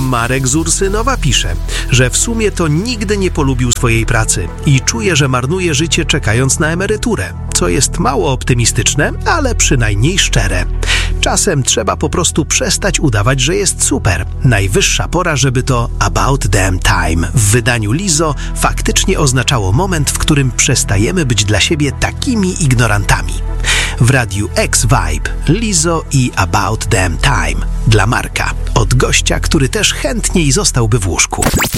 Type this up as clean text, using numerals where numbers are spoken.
Marek z Ursynowa pisze, że w sumie to nigdy nie polubił swojej pracy i czuje, że marnuje życie czekając na emeryturę, co jest mało optymistyczne, ale przynajmniej szczere. Czasem trzeba po prostu przestać udawać, że jest super. Najwyższa pora, żeby to About Damn Time w wydaniu Lizzo faktycznie oznaczało moment, w którym przestajemy być dla siebie takimi ignorantami. W Radiu X-Vibe Lizzo i About Damn Time dla Marka. Od gościa, który też chętniej zostałby w łóżku.